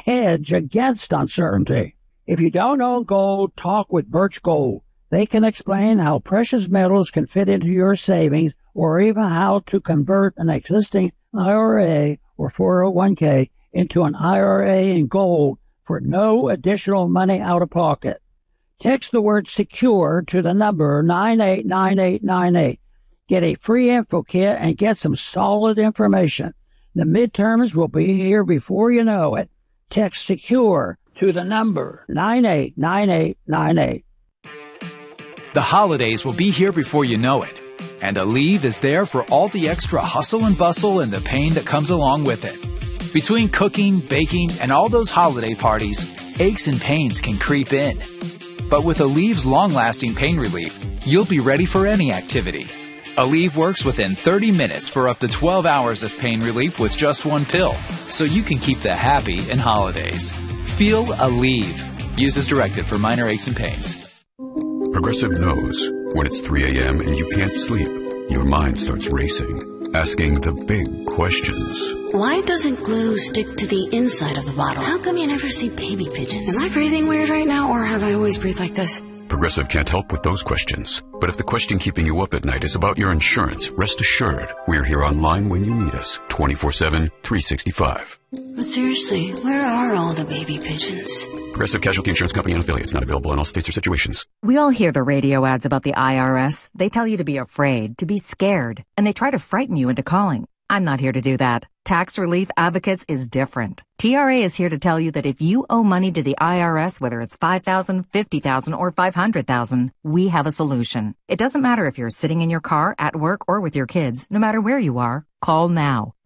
hedge against uncertainty. If you don't own gold, talk with Birch Gold. They can explain how precious metals can fit into your savings or even how to convert an existing IRA or 401k into an IRA in gold for no additional money out of pocket. Text the word SECURE to the number 989898. Get a free info kit and get some solid information. The midterms will be here before you know it. Text SECURE to the number 989898. The holidays will be here before you know it. And Aleve is there for all the extra hustle and bustle and the pain that comes along with it. Between cooking, baking, and all those holiday parties, aches and pains can creep in. But with Aleve's long-lasting pain relief, you'll be ready for any activity. Aleve works within 30 minutes for up to 12 hours of pain relief with just one pill, so you can keep the happy in holidays. Feel Aleve. Use as directed for minor aches and pains. Progressive knows when it's 3 a.m. and you can't sleep, your mind starts racing, asking the big questions. Why doesn't glue stick to the inside of the bottle? How come you never see baby pigeons? Am I breathing weird right now, or have I always breathed like this? Progressive can't help with those questions. But if the question keeping you up at night is about your insurance, rest assured, we're here online when you need us, 24/7, 365. But seriously, where are all the baby pigeons? Progressive Casualty Insurance Company and affiliates, not available in all states or situations. We all hear the radio ads about the IRS. They tell you to be afraid, to be scared, and they try to frighten you into calling. I'm not here to do that. Tax Relief Advocates is different. TRA is here to tell you that if you owe money to the IRS, whether it's $5,000, $50,000, or $500,000, we have a solution. It doesn't matter if you're sitting in your car, at work, or with your kids. No matter where you are, call now.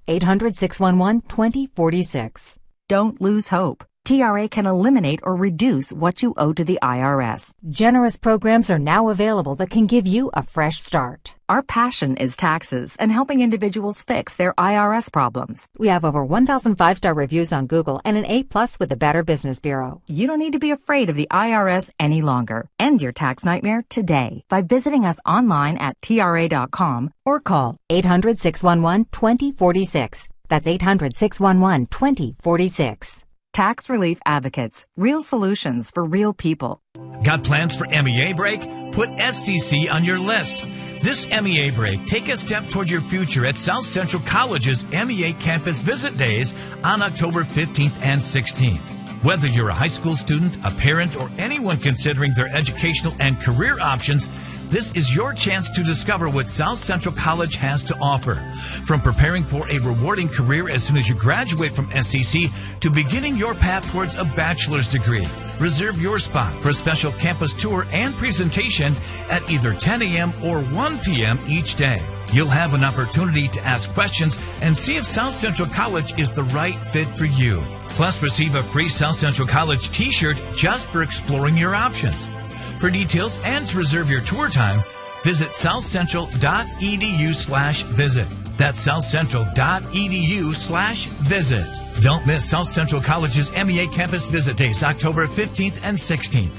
800-611-2046. Don't lose hope. TRA can eliminate or reduce what you owe to the IRS. Generous programs are now available that can give you a fresh start. Our passion is taxes and helping individuals fix their IRS problems. We have over 1,000 5-star reviews on Google and an A+ with the Better Business Bureau. You don't need to be afraid of the IRS any longer. End your tax nightmare today by visiting us online at TRA.com or call 800-611-2046. That's 800-611-2046. Tax Relief Advocates. Real solutions for real people. Got plans for MEA break? Put SCC on your list. This MEA break, take a step toward your future at South Central College's MEA Campus Visit Days on October 15th and 16th. Whether you're a high school student, a parent, or anyone considering their educational and career options, this is your chance to discover what South Central College has to offer. From preparing for a rewarding career as soon as you graduate from SCC to beginning your path towards a bachelor's degree. Reserve your spot for a special campus tour and presentation at either 10 a.m. or 1 p.m. each day. You'll have an opportunity to ask questions and see if South Central College is the right fit for you. Plus, receive a free South Central College t-shirt just for exploring your options. For details and to reserve your tour time, visit southcentral.edu/visit. That's southcentral.edu/visit. Don't miss South Central College's MEA Campus Visit Days, October 15th and 16th.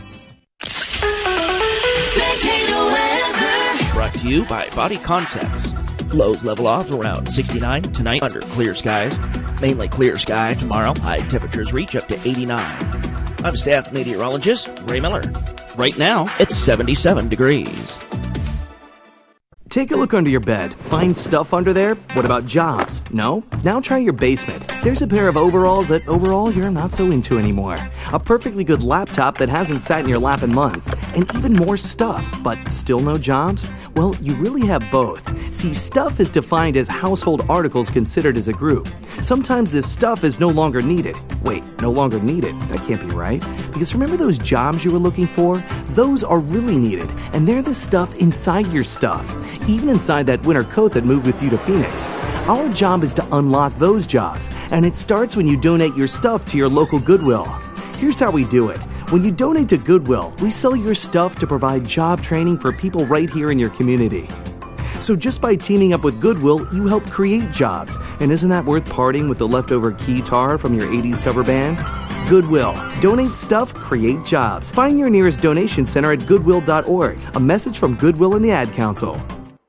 Brought to you by Body Concepts. Lows level off around 69 tonight under clear skies. Mainly clear sky tomorrow. High temperatures reach up to 89. I'm staff meteorologist Ray Miller. Right now, it's 77 degrees. Take a look under your bed. Find stuff under there? What about jobs? No? Now try your basement. There's a pair of overalls that overall you're not so into anymore. A perfectly good laptop that hasn't sat in your lap in months. And even more stuff, but still no jobs? Well, you really have both. See, stuff is defined as household articles considered as a group. Sometimes this stuff is no longer needed. Wait, no longer needed? That can't be right. Because remember those jobs you were looking for? Those are really needed, and they're the stuff inside your stuff. Even inside that winter coat that moved with you to Phoenix. Our job is to unlock those jobs, and it starts when you donate your stuff to your local Goodwill. Here's how we do it. When you donate to Goodwill, we sell your stuff to provide job training for people right here in your community. So just by teaming up with Goodwill, you help create jobs. And isn't that worth parting with the leftover keytar from your 80s cover band? Goodwill. Donate stuff, create jobs. Find your nearest donation center at goodwill.org. A message from Goodwill and the Ad Council.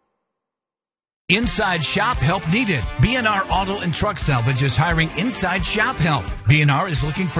Inside shop help needed. B&R Auto and Truck Salvage is hiring inside shop help. B&R is looking for